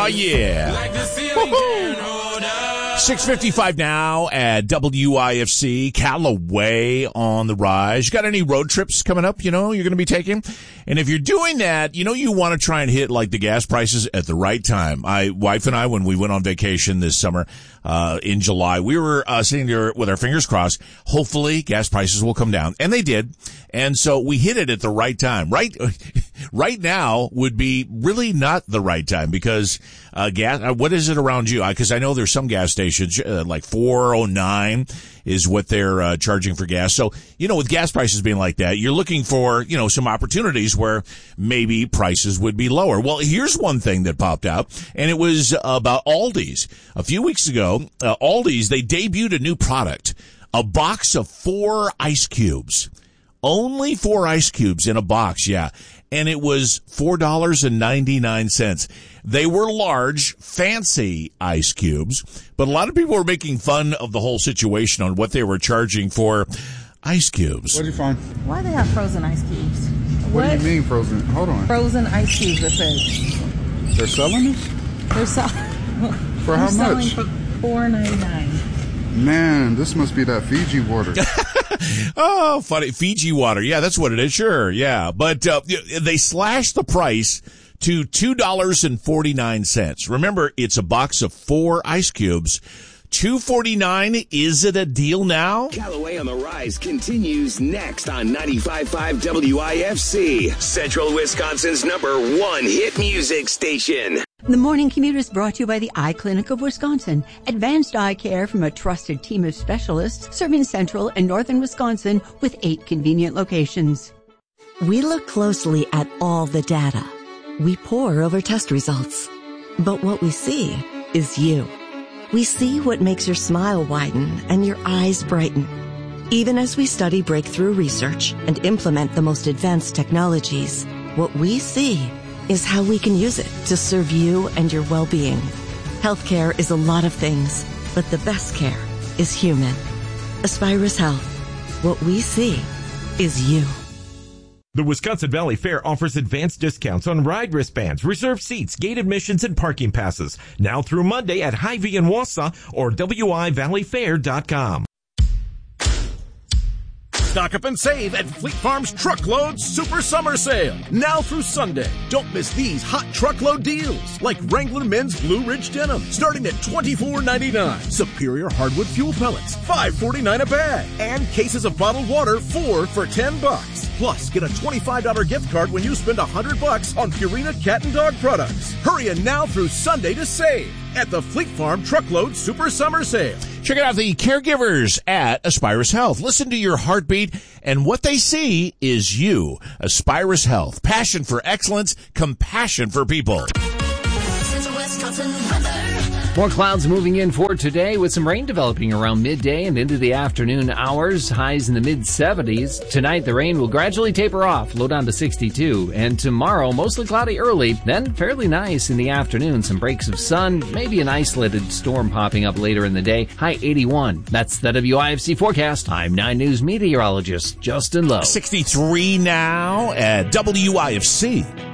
yeah. Like the ceiling can hold us. 6:55 now at WIFC. Callaway on the rise. You got any road trips coming up, you're going to be taking? And if you're doing that, you want to try and hit like the gas prices at the right time. My wife and I, when we went on vacation this summer, in July, we were sitting there with our fingers crossed. Hopefully gas prices will come down. And they did. And so we hit it at the right time. Right now would be really not the right time because gas. What is it around you? Because I know there's some gas stations like 409 is what they're charging for gas. So with gas prices being like that, you're looking for some opportunities where maybe prices would be lower. Well, here's one thing that popped out, and it was about Aldi's. A few weeks ago, Aldi's, they debuted a new product, a box of 4 ice cubes. Only 4 ice cubes in a box, yeah. And it was $4.99. They were large, fancy ice cubes, but a lot of people were making fun of the whole situation on what they were charging for ice cubes. What did you find? Why do they have frozen ice cubes? What do you mean frozen? Hold on. Frozen ice cubes, it says. They're selling this? They're For how much? For $4.99. Man, this must be that Fiji water. Oh, funny. Fiji water. Yeah, that's what it is. Sure. Yeah. But they slashed the price to $2.49. Remember, it's a box of 4 ice cubes. $2.49. Is it a deal now? Callaway on the Rise continues next on 95.5 WIFC, Central Wisconsin's #1 hit music station. The Morning Commute is brought to you by the Eye Clinic of Wisconsin. Advanced eye care from a trusted team of specialists serving central and northern Wisconsin with 8 convenient locations. We look closely at all the data. We pore over test results. But what we see is you. We see what makes your smile widen and your eyes brighten. Even as we study breakthrough research and implement the most advanced technologies, what we see is how we can use it to serve you and your well-being. Healthcare is a lot of things, but the best care is human. Aspirus Health. What we see is you. The Wisconsin Valley Fair offers advanced discounts on ride wristbands, reserved seats, gate admissions, and parking passes. Now through Monday at Hy-Vee and Wausau or WIValleyFair.com. Stock up and save at Fleet Farm's Truckload Super Summer Sale. Now through Sunday. Don't miss these hot truckload deals. Like Wrangler Men's Blue Ridge Denim, starting at $24.99. Superior Hardwood Fuel Pellets, $5.49 a bag. And cases of bottled water, 4 for $10. Plus, get a $25 gift card when you spend $100 on Purina Cat and Dog products. Hurry in now through Sunday to save at the Fleet Farm Truckload Super Summer Sale. Check out the caregivers at Aspirus Health. Listen to your heartbeat, and what they see is you. Aspirus Health. Passion for excellence, compassion for people. More clouds moving in for today with some rain developing around midday and into the afternoon hours. Highs in the mid-70s. Tonight, the rain will gradually taper off, low down to 62. And tomorrow, mostly cloudy early, then fairly nice in the afternoon. Some breaks of sun, maybe an isolated storm popping up later in the day. High 81. That's the WIFC forecast. I'm 9 News meteorologist Justin Lowe. 63 now at WIFC.